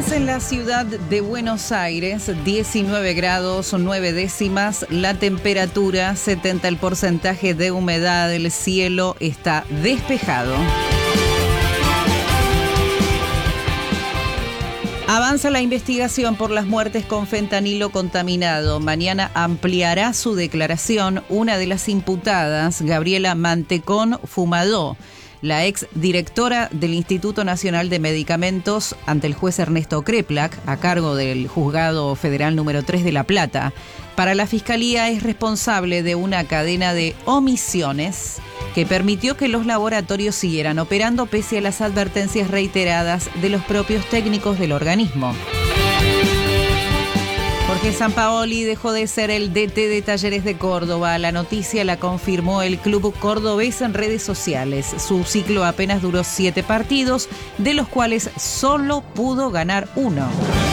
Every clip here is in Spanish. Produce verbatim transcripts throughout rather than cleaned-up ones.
quince en la ciudad de Buenos Aires, diecinueve grados nueve décimas, la temperatura, setenta el porcentaje de humedad, el cielo está despejado. Avanza la investigación por las muertes con fentanilo contaminado. Mañana ampliará su declaración una de las imputadas, Gabriela Mantecón Fumadó, la ex directora del Instituto Nacional de Medicamentos, ante el juez Ernesto Kreplak, a cargo del Juzgado Federal número tres de La Plata. Para la Fiscalía es responsable de una cadena de omisiones que permitió que los laboratorios siguieran operando pese a las advertencias reiteradas de los propios técnicos del organismo. Jorge Sampaoli dejó de ser el D T de Talleres de Córdoba. La noticia la confirmó el club cordobés en redes sociales. Su ciclo apenas duró siete partidos, de los cuales solo pudo ganar uno.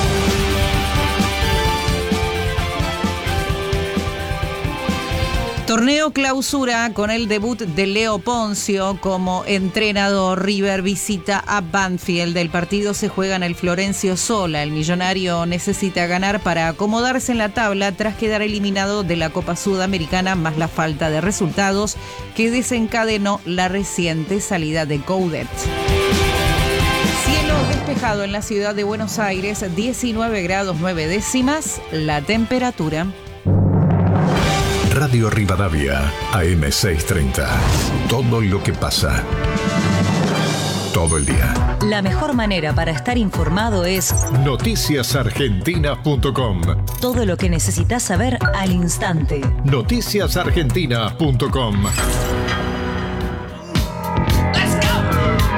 Torneo clausura con el debut de Leo Poncio como entrenador. River visita a Banfield. El partido se juega en el Florencio Sola. El millonario necesita ganar para acomodarse en la tabla tras quedar eliminado de la Copa Sudamericana, más la falta de resultados que desencadenó la reciente salida de Coudet. Cielo despejado en la ciudad de Buenos Aires, diecinueve grados nueve décimas, la temperatura. Radio Rivadavia, A M seiscientos treinta. Todo lo que pasa. Todo el día. La mejor manera para estar informado es noticias argentinas punto com. Todo lo que necesitas saber al instante. noticias argentinas punto com.